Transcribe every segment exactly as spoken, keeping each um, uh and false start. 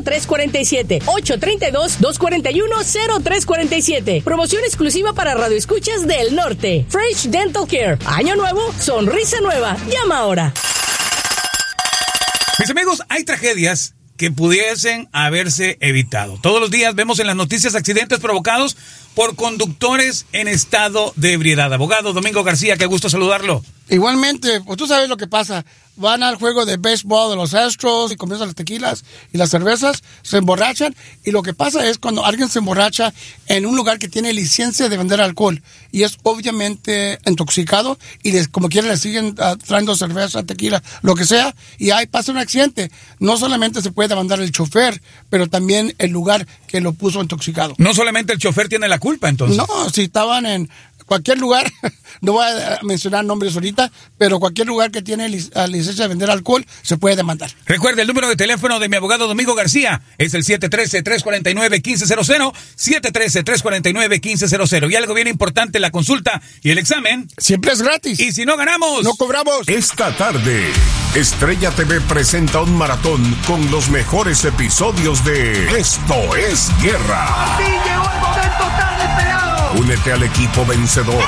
tres cuatro siete. ocho tres dos, dos cuatro uno, cero tres cuatro siete. Promoción exclusiva para radioescuchas del norte. Fresh Dental Care. Año nuevo, sonrisa nueva. Llama ahora. Mis amigos, hay tragedias que pudiesen haberse evitado. Todos los días vemos en las noticias accidentes provocados por conductores en estado de ebriedad. Abogado Domingo García, qué gusto saludarlo. Igualmente, pues tú sabes lo que pasa. Van al juego de béisbol de los Astros y comienzan las tequilas y las cervezas, se emborrachan y lo que pasa es cuando alguien se emborracha en un lugar que tiene licencia de vender alcohol y es obviamente intoxicado y les, como quiera le siguen uh, trayendo cerveza, tequila, lo que sea y ahí pasa un accidente. No solamente se puede demandar el chofer, pero también el lugar que lo puso intoxicado. No solamente el chofer tiene la culpa entonces. No, si estaban en cualquier lugar, no voy a mencionar nombres ahorita, pero cualquier lugar que tiene lic- licencia de vender alcohol se puede demandar. Recuerde, el número de teléfono de mi abogado Domingo García es el siete uno tres, tres cuatro nueve, uno cinco cero cero, siete uno tres, tres cuatro nueve, uno cinco cero cero. Y algo bien importante, la consulta y el examen siempre es gratis. Y si no ganamos, no cobramos. Esta tarde, Estrella T V presenta un maratón con los mejores episodios de Esto es Guerra. ¡Sí, llegó el momento tan esperado! Únete al equipo vencedor.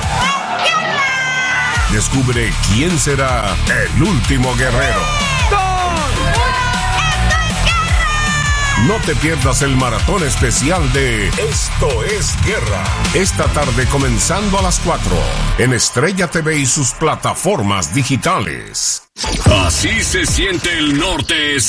Descubre quién será el último guerrero. No te pierdas el maratón especial de Esto es Guerra. Esta tarde comenzando a las cuatro en Estrella T V y sus plataformas digitales. Así se siente el norte